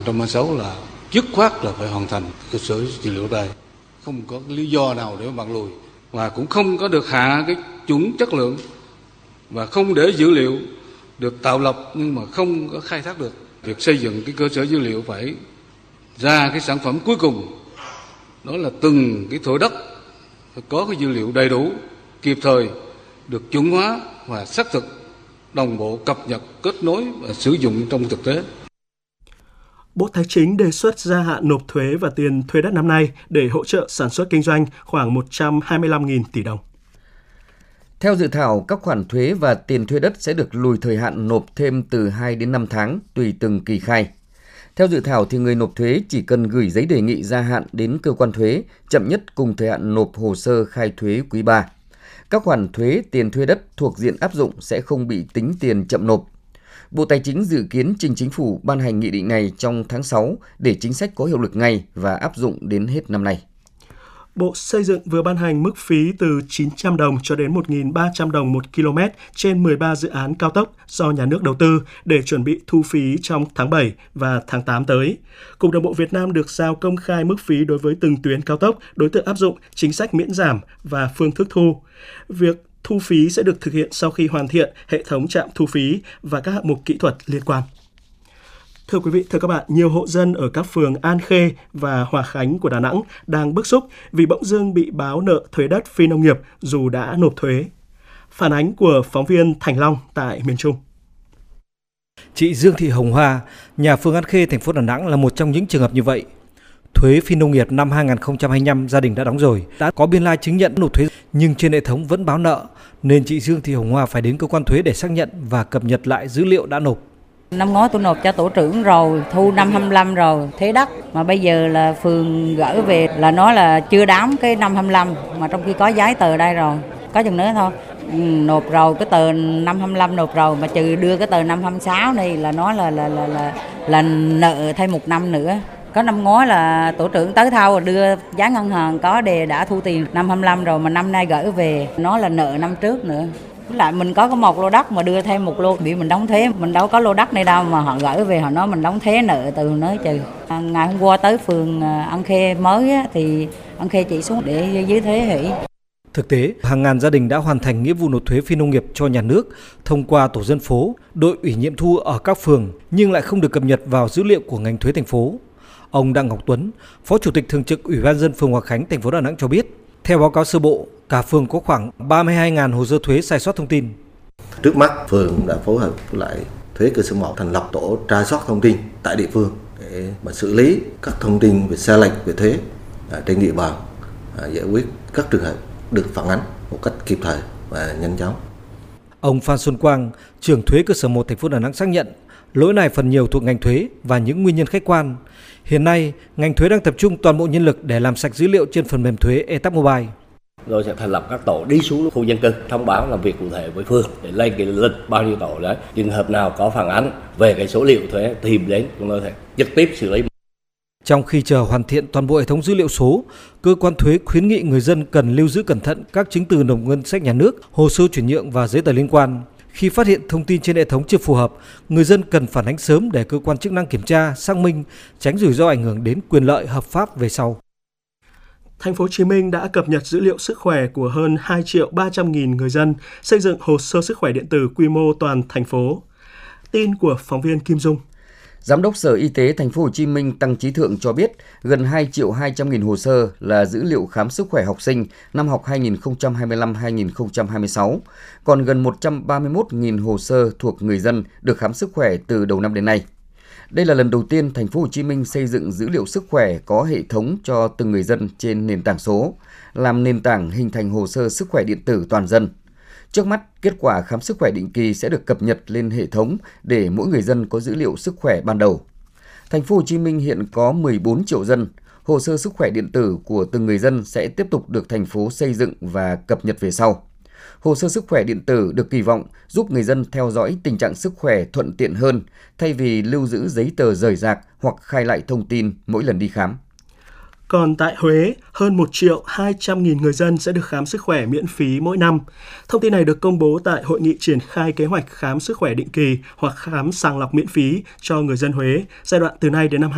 136 là dứt khoát là phải hoàn thành cơ sở dữ liệu đây, không có lý do nào để bạn lùi, và cũng không có được hạ cái chuẩn chất lượng, và không để dữ liệu được tạo lập nhưng mà không có khai thác được. Việc xây dựng cái cơ sở dữ liệu phải ra cái sản phẩm cuối cùng, đó là từng cái thửa đất phải có cái dữ liệu đầy đủ, kịp thời, được chuẩn hóa và xác thực, đồng bộ, cập nhật, kết nối và sử dụng trong thực tế. Bộ Tài chính đề xuất gia hạn nộp thuế và tiền thuê đất năm nay để hỗ trợ sản xuất kinh doanh khoảng 125.000 tỷ đồng. Theo dự thảo, các khoản thuế và tiền thuê đất sẽ được lùi thời hạn nộp thêm từ 2 đến 5 tháng tùy từng kỳ khai. Theo dự thảo thì người nộp thuế chỉ cần gửi giấy đề nghị gia hạn đến cơ quan thuế, chậm nhất cùng thời hạn nộp hồ sơ khai thuế quý 3. Các khoản thuế tiền thuê đất thuộc diện áp dụng sẽ không bị tính tiền chậm nộp. Bộ Tài chính dự kiến trình Chính phủ ban hành nghị định này trong tháng 6 để chính sách có hiệu lực ngay và áp dụng đến hết năm nay. Bộ Xây dựng vừa ban hành mức phí từ 900 đồng cho đến 1.300 đồng một km trên 13 dự án cao tốc do nhà nước đầu tư để chuẩn bị thu phí trong tháng 7 và tháng 8 tới. Cục Đường bộ Việt Nam được giao công khai mức phí đối với từng tuyến cao tốc, đối tượng áp dụng, chính sách miễn giảm và phương thức thu. Việc thu phí sẽ được thực hiện sau khi hoàn thiện hệ thống trạm thu phí và các hạng mục kỹ thuật liên quan. Thưa quý vị, thưa các bạn, nhiều hộ dân ở các phường An Khê và Hòa Khánh của Đà Nẵng đang bức xúc vì bỗng dưng bị báo nợ thuế đất phi nông nghiệp dù đã nộp thuế. Phản ánh của phóng viên Thành Long tại miền Trung. Chị Dương Thị Hồng Hoa, nhà phường An Khê, thành phố Đà Nẵng là một trong những trường hợp như vậy. Thuế phi nông nghiệp năm 2025 gia đình đã đóng rồi, đã có biên lai chứng nhận nộp thuế nhưng trên hệ thống vẫn báo nợ, nên chị Dương Thị Hồng Hoa phải đến cơ quan thuế để xác nhận và cập nhật lại dữ liệu đã nộp. Năm ngoái tôi nộp cho tổ trưởng rồi, thu năm 25 rồi, thuế đất. Mà bây giờ là phường gửi về là nói là chưa đóng cái năm 25, mà trong khi có giấy tờ đây rồi, có chừng nữa thôi. Nộp rồi, cái tờ năm 25 nộp rồi, mà trừ đưa cái tờ năm 26 này là nói là nợ thêm một năm nữa. Có năm ngoái là tổ trưởng tới thâu đưa giá ngân hàng có đề đã thu tiền năm 25 rồi, mà năm nay gửi về nó là nợ năm trước nữa. Lại mình có một lô đất mà đưa thêm một lô bị mình đóng thuế, mình đâu có lô đất này đâu mà họ gửi về họ nói mình đóng thuế nợ từ nó trừ. Ngày hôm qua tới phường An Khê mới á, thì An Khê chỉ xuống để dưới thuế hủy. Thực tế, hàng ngàn gia đình đã hoàn thành nghĩa vụ nộp thuế phi nông nghiệp cho nhà nước thông qua tổ dân phố, đội ủy nhiệm thu ở các phường nhưng lại không được cập nhật vào dữ liệu của ngành thuế thành phố. Ông Đặng Ngọc Tuấn, Phó Chủ tịch Thường trực Ủy ban nhân dân phường Hòa Khánh, thành phố Đà Nẵng cho biết, theo báo cáo sơ bộ, cả phường có khoảng 32.000 hồ sơ thuế sai sót thông tin. Trước mắt, phường đã phối hợp với lại thuế cơ sở 1 thành lập tổ tra soát thông tin tại địa phương để mà xử lý các thông tin về sai lệch về thuế trên địa bàn, giải quyết các trường hợp được phản ánh một cách kịp thời và nhanh chóng. Ông Phan Xuân Quang, trưởng thuế cơ sở 1 thành phố Đà Nẵng xác nhận lỗi này phần nhiều thuộc ngành thuế và những nguyên nhân khách quan. Hiện nay, ngành thuế đang tập trung toàn bộ nhân lực để làm sạch dữ liệu trên phần mềm thuế eTax Mobile. Rồi sẽ thành lập các tổ đi xuống khu dân cư, thông báo làm việc cụ thể với phường để lên cái lịch bao nhiêu tổ đấy. Trường hợp nào có phản ánh về cái số liệu thuế tìm đến chúng tôi sẽ trực tiếp xử lý. Trong khi chờ hoàn thiện toàn bộ hệ thống dữ liệu số, cơ quan thuế khuyến nghị người dân cần lưu giữ cẩn thận các chứng từ nộp ngân sách nhà nước, hồ sơ chuyển nhượng và giấy tờ liên quan. Khi phát hiện thông tin trên hệ thống chưa phù hợp, người dân cần phản ánh sớm để cơ quan chức năng kiểm tra, xác minh, tránh rủi ro ảnh hưởng đến quyền lợi hợp pháp về sau. Thành phố Hồ Chí Minh đã cập nhật dữ liệu sức khỏe của hơn 2.300.000 người dân, xây dựng hồ sơ sức khỏe điện tử quy mô toàn thành phố. Tin của phóng viên Kim Dung. Giám đốc Sở Y tế Thành phố Hồ Chí Minh Tăng Chí Thượng cho biết, gần 2.200.000 hồ sơ là dữ liệu khám sức khỏe học sinh năm học 2025-2026, còn gần 131.000 hồ sơ thuộc người dân được khám sức khỏe từ đầu năm đến nay. Đây là lần đầu tiên Thành phố Hồ Chí Minh xây dựng dữ liệu sức khỏe có hệ thống cho từng người dân trên nền tảng số, làm nền tảng hình thành hồ sơ sức khỏe điện tử toàn dân. Trước mắt, kết quả khám sức khỏe định kỳ sẽ được cập nhật lên hệ thống để mỗi người dân có dữ liệu sức khỏe ban đầu. Thành phố Hồ Chí Minh hiện có 14 triệu dân. Hồ sơ sức khỏe điện tử của từng người dân sẽ tiếp tục được thành phố xây dựng và cập nhật về sau. Hồ sơ sức khỏe điện tử được kỳ vọng giúp người dân theo dõi tình trạng sức khỏe thuận tiện hơn thay vì lưu giữ giấy tờ rời rạc hoặc khai lại thông tin mỗi lần đi khám. Còn tại Huế, hơn 1.200.000 người dân sẽ được khám sức khỏe miễn phí mỗi năm. Thông tin này được công bố tại hội nghị triển khai kế hoạch khám sức khỏe định kỳ hoặc khám sàng lọc miễn phí cho người dân Huế giai đoạn từ nay đến năm